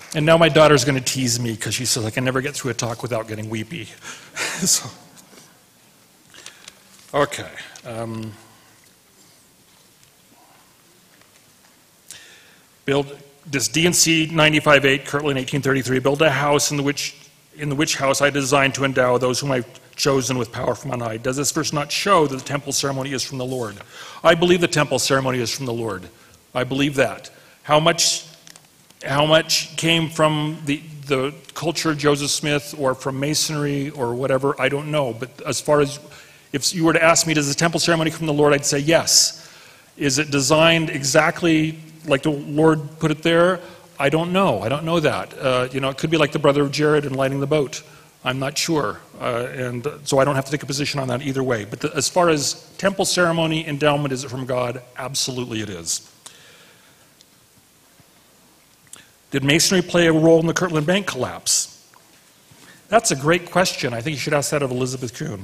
And now my daughter's going to tease me because she says I can never get through a talk without getting weepy. So, okay. This D&C 95-8, Kirtland 1833, build a house in the which house I designed to endow those whom I've chosen with power from on high. Does this verse not show that the temple ceremony is from the Lord? I believe the temple ceremony is from the Lord. I believe that. How much came from the culture of Joseph Smith or from Masonry or whatever, I don't know. But as far as, if you were to ask me, does the temple ceremony come from the Lord, I'd say yes. Is it designed exactly like the Lord put it there? I don't know. I don't know that. It could be like the brother of Jared in lighting the boat. I'm not sure. And so I don't have to take a position on that either way. But as far as temple ceremony, endowment, is it from God? Absolutely it is. Did Masonry play a role in the Kirtland Bank collapse? That's a great question. I think you should ask that of Elizabeth Kuhn.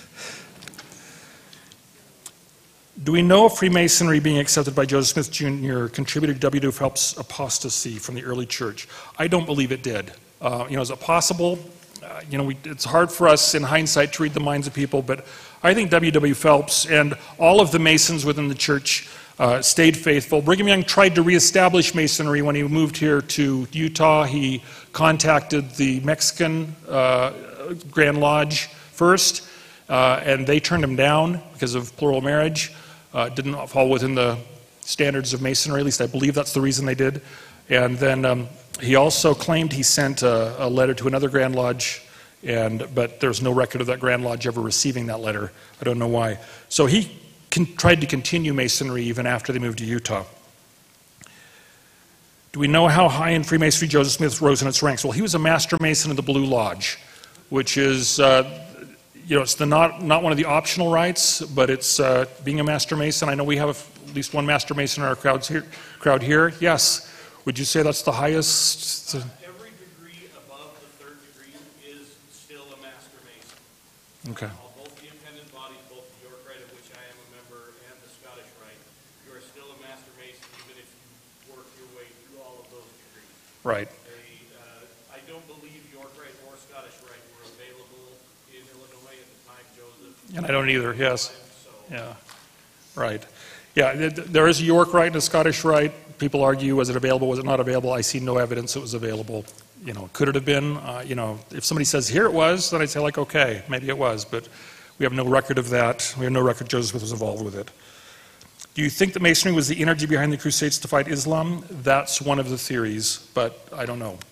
Do we know if Freemasonry being accepted by Joseph Smith Jr. contributed to W. Phelps' apostasy from the early church? I don't believe it did. Is it possible? It's hard for us in hindsight to read the minds of people, but I think W. Phelps and all of the Masons within the church stayed faithful. Brigham Young tried to reestablish Masonry when he moved here to Utah. He contacted the Mexican Grand Lodge first, and they turned him down because of plural marriage. Didn't fall within the standards of Masonry, at least I believe that's the reason they did. And then he also claimed he sent a letter to another Grand Lodge, but there's no record of that Grand Lodge ever receiving that letter. I don't know why. So he tried to continue Masonry even after they moved to Utah. Do we know how high in Freemasonry Joseph Smith rose in its ranks? Well, he was a Master Mason of the Blue Lodge, which is, it's not one of the optional rites, but it's being a Master Mason. I know we have at least one Master Mason in our crowd here. Yes. Would you say that's the highest? Every degree above the third degree is still a Master Mason. Okay. Both the independent bodies, both the York Rite, of which I am a member, and the Scottish Rite, you are still a Master Mason even if you work your way through all of those degrees. Right. I don't believe York Rite or Scottish Rite were available in Illinois at the time Joseph. And I don't either, yes. Yeah. Right. Yeah, there is a York Rite and a Scottish Rite. People argue, was it available, was it not available? I see no evidence it was available. Could it have been? If somebody says, here it was, then I'd say, okay, maybe it was, but we have no record of that. We have no record Joseph Smith was involved with it. Do you think that Masonry was the energy behind the Crusades to fight Islam? That's one of the theories, but I don't know.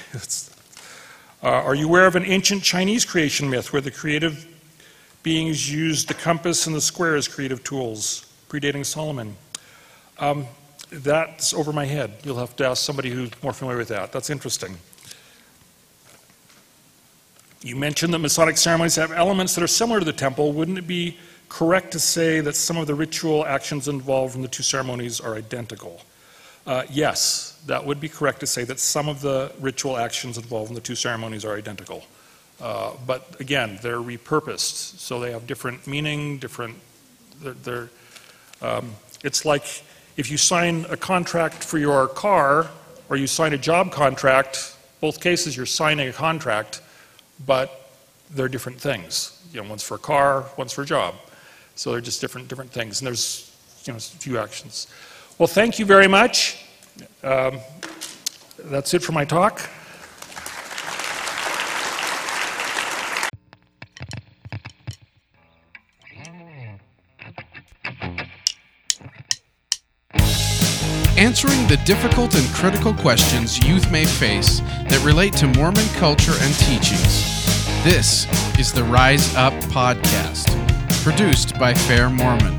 Are you aware of an ancient Chinese creation myth where the creative beings used the compass and the square as creative tools, predating Solomon? That's over my head. You'll have to ask somebody who's more familiar with that. That's interesting. You mentioned that Masonic ceremonies have elements that are similar to the temple. Wouldn't it be correct to say that some of the ritual actions involved in the two ceremonies are identical? Yes, that would be correct to say that some of the ritual actions involved in the two ceremonies are identical. But again, they're repurposed, so they have different meaning, it's like if you sign a contract for your car or you sign a job contract, both cases you're signing a contract, but they're different things. One's for a car, one's for a job. So they're just different things, and there's a few actions. Well, thank you very much. That's it for my talk. Answering the difficult and critical questions youth may face that relate to Mormon culture and teachings. This is the Rise Up Podcast, produced by Fair Mormon.